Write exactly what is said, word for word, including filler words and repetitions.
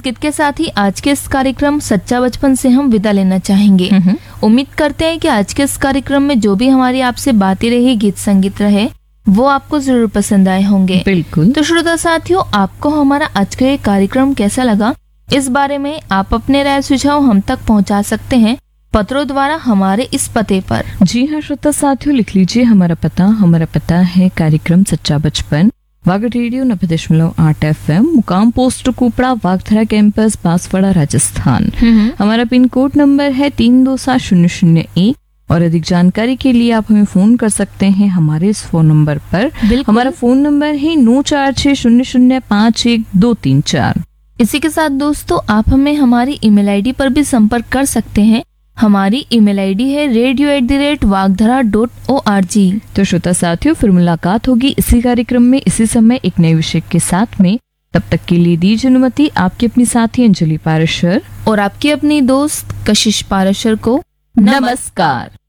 गीत के साथ ही आज के इस कार्यक्रम सच्चा बचपन से हम विदा लेना चाहेंगे। उम्मीद करते हैं कि आज के इस कार्यक्रम में जो भी हमारी आपसे बातें रही, गीत संगीत रहे, वो आपको जरूर पसंद आए होंगे। बिल्कुल। तो श्रोता साथियों, आपको हमारा आज का ये कार्यक्रम कैसा लगा, इस बारे में आप अपने राय सुझाव हम तक पहुंचा सकते हैं पत्रों द्वारा हमारे इस पते पर। जी हाँ श्रोता साथियों, लिख लीजिए हमारा पता। हमारा पता है कार्यक्रम सच्चा बचपन, वागड़ रेडियो नब्बे दशमलव आठ एफ एम, मुकाम पोस्ट कुपड़ा, वागधरा कैंपस, बांसवाड़ा, राजस्थान। हमारा पिन कोड नंबर है तीन दो सात शून्य शून्य एक। और अधिक जानकारी के लिए आप हमें फोन कर सकते हैं हमारे इस फोन नंबर पर। हमारा फोन नंबर है नौ चार छह शून्य शून्य पाँच एक दो तीन चार। इसी के साथ दोस्तों, आप हमें हमारी ईमेल आईडी पर भी संपर्क कर सकते हैं। हमारी ईमेल आईडी है radio at the rate वागधरा dot O R G. तो श्रोता साथियों, फिर मुलाकात होगी इसी कार्यक्रम में इसी समय एक नए विषय के साथ में। तब तक के लिए दीजिए अनुमति आपकी अपनी साथी अंजलि पाराशर और आपकी अपनी दोस्त कशिश पाराशर को। नमस्कार।